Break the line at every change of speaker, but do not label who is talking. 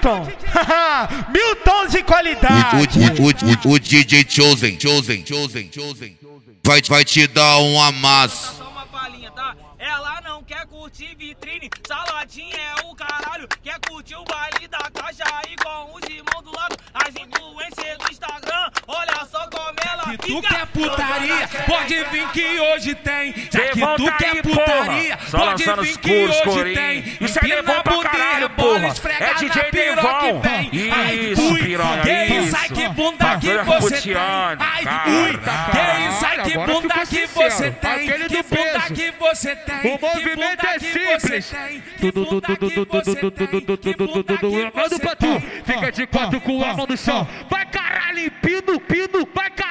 Milton. Milton de qualidade.
O DJ Chosen vai te dar um amasso.
Só uma palhinha, tá? Ela não quer curtir vitrine, saladinha é o caralho. Quer curtir o baile da caixa aí com os irmãos do lado. As influências do Instagram, olha só como ela
Se
fica.
tu quer putaria, pode vir que hoje tem. Já que
Levanta
tu quer
aí,
putaria,
porra. Só
pode
lançando
vir
os
que
curos,
hoje
corinho.
tem.
Isso é Levon pra caralho, porra. É DJ Levon. Isso, piranha,
Que isso,
isso.
ai que bunda que
Bagulho
você tem.
puteando,
Ai,
cara.
ui, que isso, ai que bunda que você tem.
Aquele
Que
do
bunda
peso.
que você tem.
O movimento é simples.
Manda pra tu, fica de quatro com a mão no chão. Vai caralho, pido, vai caralho.